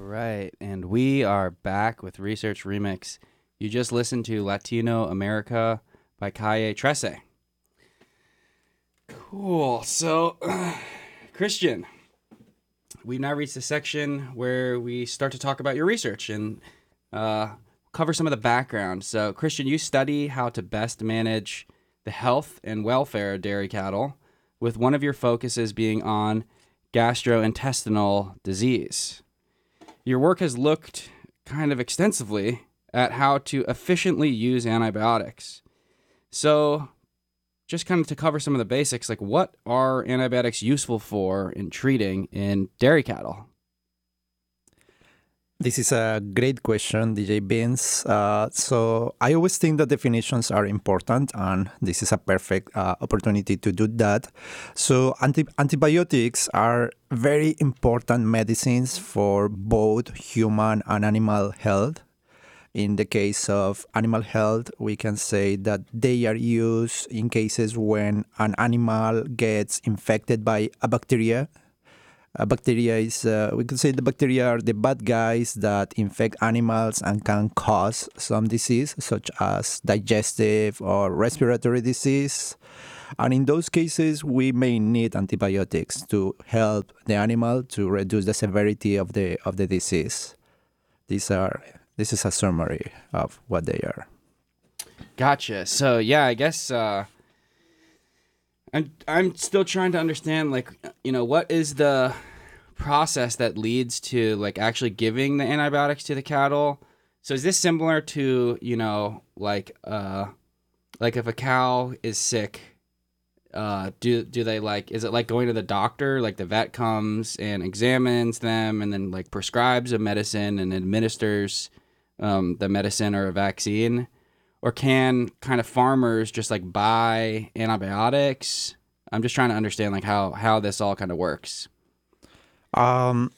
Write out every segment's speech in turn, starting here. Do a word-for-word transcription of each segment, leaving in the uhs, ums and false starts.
right, and we are back with Research Remix. You just listened to Latino America by Calle Trece. Cool. So, Christian, we've now reached the section where we start to talk about your research and uh, cover some of the background. So, Christian, you study how to best manage the health and welfare of dairy cattle, with one of your focuses being on gastrointestinal disease. Your work has looked kind of extensively at how to efficiently use antibiotics. So, just kind of to cover some of the basics, like what are antibiotics useful for in treating in dairy cattle? This is a great question, D J Beans. Uh, so I always think that definitions are important, and this is a perfect uh, opportunity to do that. So anti- antibiotics are very important medicines for both human and animal health. In the case of animal health, we can say that they are used in cases when an animal gets infected by a bacteria. A bacteria is, uh, we could say the bacteria are the bad guys that infect animals and can cause some disease, such as digestive or respiratory disease. And in those cases, we may need antibiotics to help the animal to reduce the severity of the of the disease. These are this is a summary of what they are. Gotcha. So yeah, I guess uh, I'm I'm still trying to understand, like, you know, what is the process that leads to like actually giving the antibiotics to the cattle? So is this similar to, you know, like uh, like if a cow is sick, uh, do do they like is it like going to the doctor? Like the vet comes and examines them and then like prescribes a medicine and administers um, the medicine or a vaccine? Or can kind of farmers just like buy antibiotics? I'm just trying to understand like how, how this all kind of works. Um,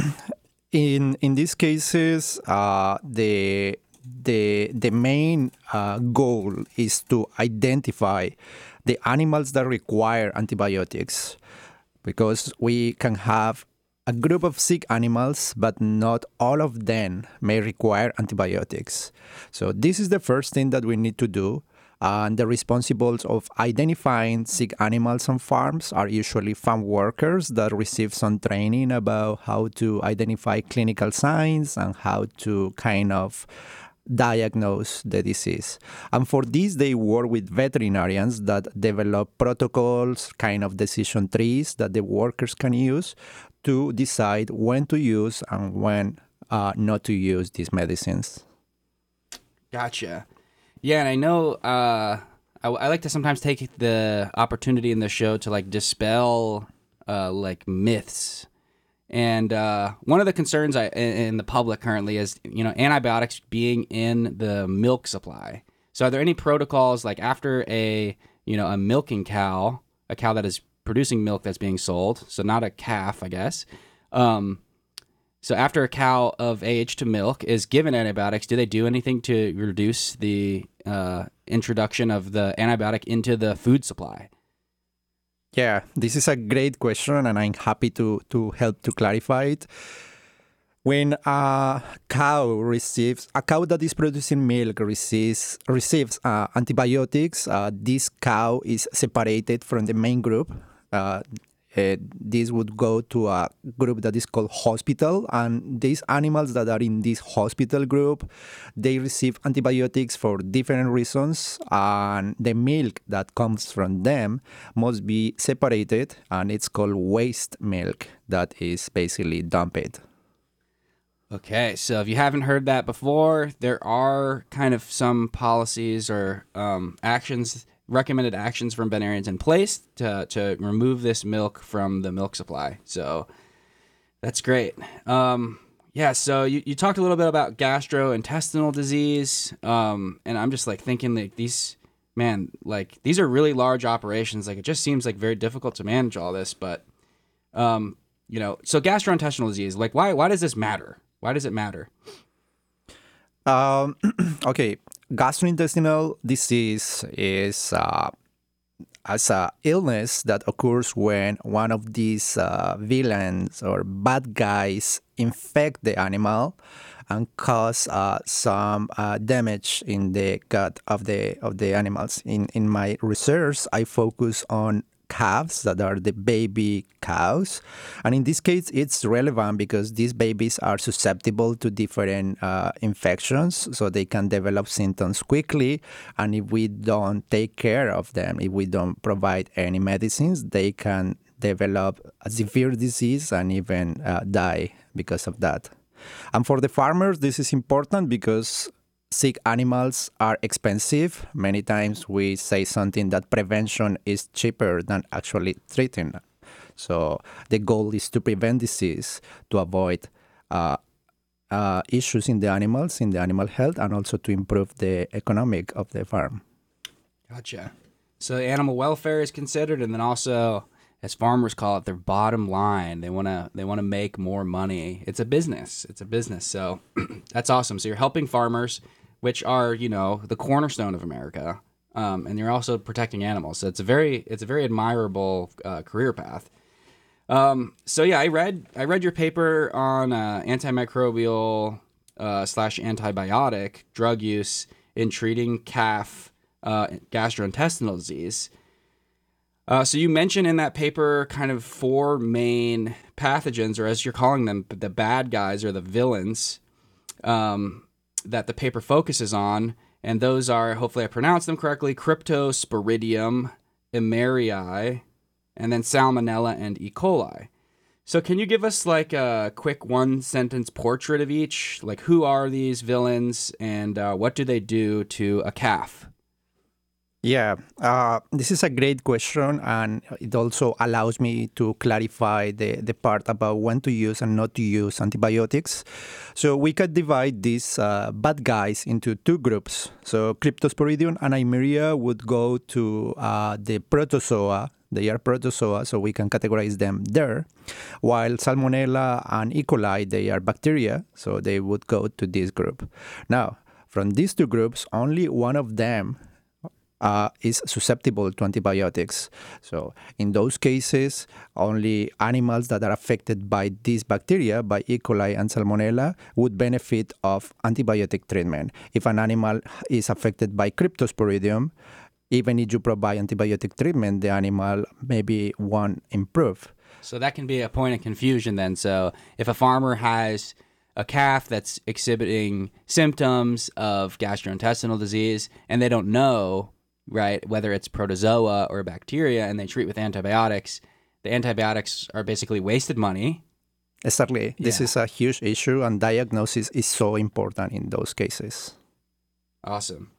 in in these cases, uh, the the the main uh, goal is to identify the animals that require antibiotics, because we can have a group of sick animals, but not all of them may require antibiotics. So this is the first thing that we need to do. And the responsibles of identifying sick animals on farms are usually farm workers that receive some training about how to identify clinical signs and how to kind of diagnose the disease. And for this, they work with veterinarians that develop protocols, kind of decision trees that the workers can use to decide when to use and when uh, not to use these medicines. Gotcha. Yeah, and I know uh, I, I like to sometimes take the opportunity in the show to like dispel uh, like myths. And uh, one of the concerns I, in, in the public currently is, you know, antibiotics being in the milk supply. So are there any protocols like after a, you know, a milking cow, a cow that is producing milk that's being sold, so not a calf, I guess. Um, so after a cow of age to milk is given antibiotics, do they do anything to reduce the uh, introduction of the antibiotic into the food supply? Yeah, this is a great question, and I'm happy to, to help to clarify it. When a cow receives, a cow that is producing milk receives, receives uh, antibiotics, uh, this cow is separated from the main group. Uh, uh, this would go to a group that is called hospital, and these animals that are in this hospital group, they receive antibiotics for different reasons, and the milk that comes from them must be separated, and it's called waste milk that is basically dumped. Okay, so if you haven't heard that before, there are kind of some policies or um, actions, recommended actions from veterinarians in place to, to remove this milk from the milk supply. So that's great. Um, yeah, so you, you talked a little bit about gastrointestinal disease, um, and I'm just like thinking like these, man, like these are really large operations. Like it just seems like very difficult to manage all this, but um, you know, so gastrointestinal disease, like why why does this matter? Why does it matter? Um, okay, gastrointestinal disease is uh, as a illness that occurs when one of these uh, villains or bad guys infect the animal and cause uh, some uh, damage in the gut of the of the animals. In in my research, I focus on calves that are the baby cows, and in this case, it's relevant because these babies are susceptible to different uh, infections, so they can develop symptoms quickly. And if we don't take care of them, if we don't provide any medicines, they can develop a severe disease and even uh, die because of that. And for the farmers, this is important because sick animals are expensive. Many times we say something that prevention is cheaper than actually treating. So the goal is to prevent disease, to avoid uh, uh, issues in the animals, in the animal health, and also to improve the economic of the farm. Gotcha. So animal welfare is considered, and then also, as farmers call it, their bottom line. They want to they want to make more money. It's a business. It's a business. So that's awesome. So you're helping farmers, which are, you know, the cornerstone of America, um, and you're also protecting animals. So it's a very it's a very admirable uh, career path. Um, so yeah, I read I read your paper on uh, antimicrobial uh, slash antibiotic drug use in treating calf uh, gastrointestinal disease. Uh, so you mentioned in that paper kind of four main pathogens, or as you're calling them, the bad guys or the villains, um, that the paper focuses on. And those are, hopefully I pronounced them correctly, Cryptosporidium, Emerii, and then Salmonella and E. coli. So can you give us like a quick one-sentence portrait of each? Like, who are these villains and uh, what do they do to a calf? Yeah, uh, this is a great question, and it also allows me to clarify the, the part about when to use and not to use antibiotics. So we could divide these uh, bad guys into two groups. So Cryptosporidium and Emeria would go to uh, the protozoa. They are protozoa, so we can categorize them there. While Salmonella and E. coli, they are bacteria, so they would go to this group. Now, from these two groups, only one of them Uh, is susceptible to antibiotics. So in those cases, only animals that are affected by these bacteria, by E. coli and Salmonella, would benefit of antibiotic treatment. If an animal is affected by Cryptosporidium, even if you provide antibiotic treatment, the animal maybe won't improve. So that can be a point of confusion then. So if a farmer has a calf that's exhibiting symptoms of gastrointestinal disease and they don't know, right, whether it's protozoa or bacteria, and they treat with antibiotics, the antibiotics are basically wasted money. Exactly. This Yeah. is a huge issue, and diagnosis is so important in those cases. Awesome.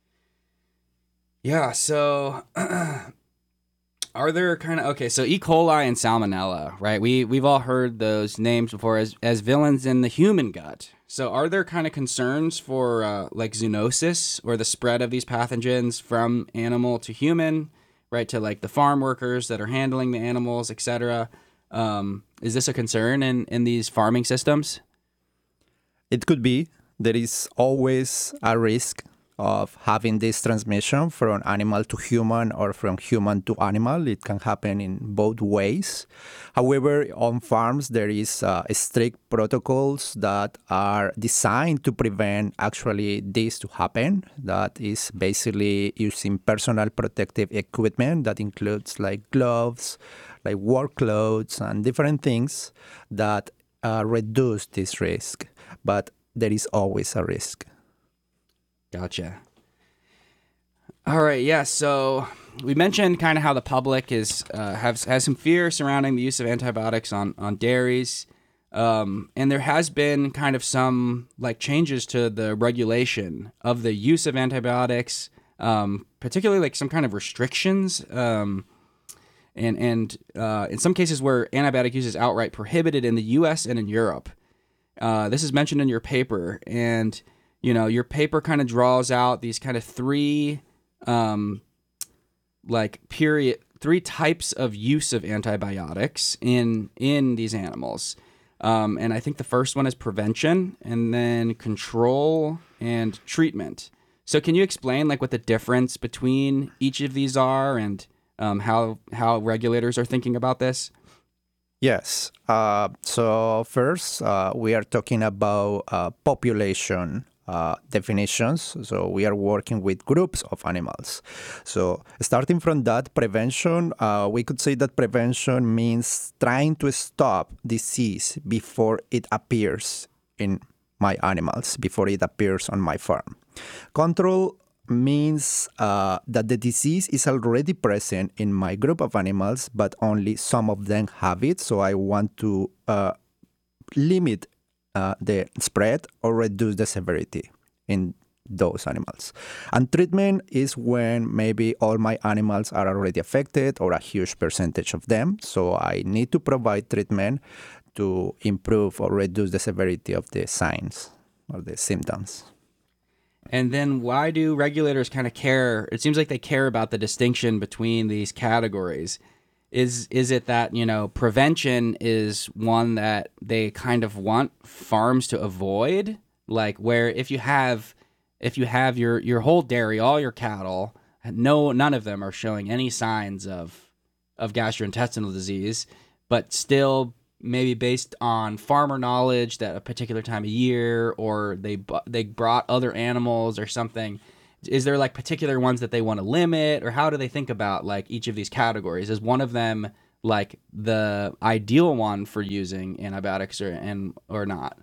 Yeah, so are there kind of, okay, so E. coli and Salmonella, right? We, we've all heard those names before as, as villains in the human gut. So are there kind of concerns for uh, like zoonosis or the spread of these pathogens from animal to human, right, to like the farm workers that are handling the animals, et cetera? Um, is this a concern in, in these farming systems? It could be. There is always a risk of having this transmission from animal to human or from human to animal. It can happen in both ways. However, on farms, there is uh, strict protocols that are designed to prevent actually this to happen. That is basically using personal protective equipment that includes like gloves, like work clothes, and different things that uh, reduce this risk. But there is always a risk. Gotcha. All right, yeah. So we mentioned kind of how the public is uh, has has some fear surrounding the use of antibiotics on on dairies, um, and there has been kind of some like changes to the regulation of the use of antibiotics, um, particularly like some kind of restrictions, um, and and uh, in some cases where antibiotic use is outright prohibited in the U S and in Europe. Uh, this is mentioned in your paper, and you know, your paper kind of draws out these kind of three, um, like period, three types of use of antibiotics in in these animals. Um, and I think the first one is prevention, and then control and treatment. So can you explain like what the difference between each of these are, and um, how how regulators are thinking about this? Yes. Uh, so first, uh, we are talking about uh, population uh, definitions. So we are working with groups of animals. So starting from that prevention, uh, we could say that prevention means trying to stop disease before it appears in my animals, before it appears on my farm. Control means uh, that the disease is already present in my group of animals, but only some of them have it. So I want to uh, limit uh, the spread or reduce the severity in those animals. And treatment is when maybe all my animals are already affected or a huge percentage of them. So I need to provide treatment to improve or reduce the severity of the signs or the symptoms. And then why do regulators kind of care? It seems like they care about the distinction between these categories. Is is it that, you know, prevention is one that they kind of want farms to avoid? Like where if you have if you have your, your whole dairy, all your cattle, no none of them are showing any signs of of gastrointestinal disease, but still maybe based on farmer knowledge that a particular time of year or they they brought other animals or something, is there like particular ones that they want to limit, or how do they think about like each of these categories? Is one of them like the ideal one for using antibiotics or and or not?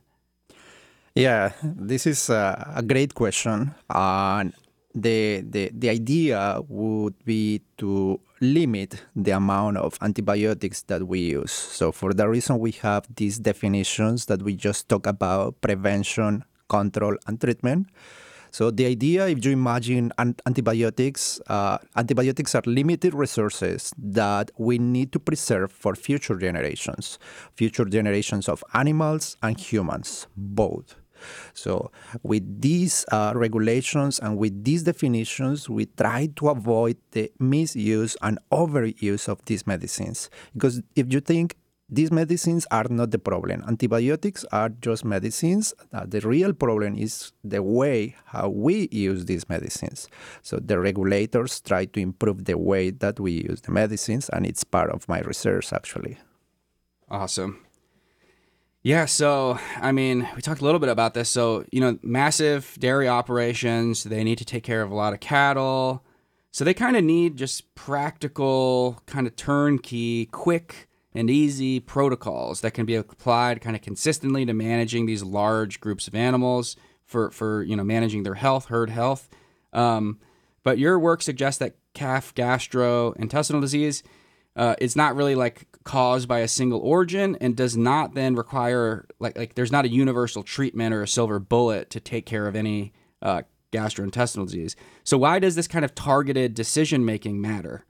Yeah, this is a, a great question. And the, the the idea would be to limit the amount of antibiotics that we use. So for that reason, we have these definitions that we just talk about: prevention, control, and treatment. So the idea, if you imagine an- antibiotics, uh, antibiotics are limited resources that we need to preserve for future generations, future generations of animals and humans, both. So with these uh, regulations and with these definitions, we try to avoid the misuse and overuse of these medicines. Because if you think these medicines are not the problem, antibiotics are just medicines. Uh, the real problem is the way how we use these medicines. So the regulators try to improve the way that we use the medicines, and it's part of my research actually. Awesome. Yeah, so I mean, we talked a little bit about this. So, you know, massive dairy operations, they need to take care of a lot of cattle. So they kind of need just practical, kind of turnkey, quick and easy protocols that can be applied kind of consistently to managing these large groups of animals for, for you know, managing their health, herd health. Um, but your work suggests that calf gastrointestinal disease uh, is not really like caused by a single origin and does not then require like like there's not a universal treatment or a silver bullet to take care of any uh, gastrointestinal disease. So why does this kind of targeted decision making matter?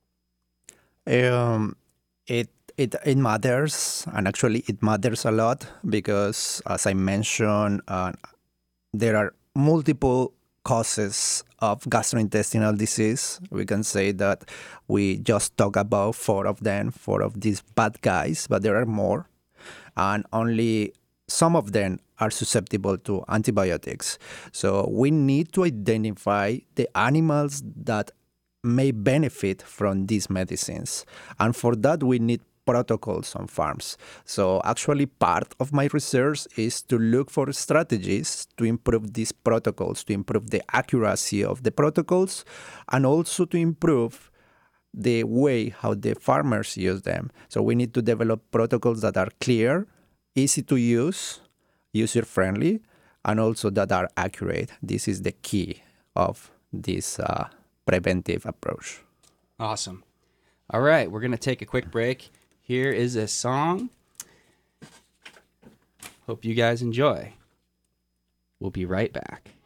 Um, it it it matters, and actually it matters a lot because, as I mentioned, uh, there are multiple causes of gastrointestinal disease. We can say that we just talk about four of them, four of these bad guys, but there are more, and only some of them are susceptible to antibiotics. So we need to identify the animals that may benefit from these medicines. And for that, we need protocols on farms. So actually part of my research is to look for strategies to improve these protocols, to improve the accuracy of the protocols, and also to improve the way how the farmers use them. So we need to develop protocols that are clear, easy to use, user-friendly, and also that are accurate. This is the key of this uh, preventive approach. Awesome. All right, we're going to take a quick break. Here is a song. Hope you guys enjoy. We'll be right back.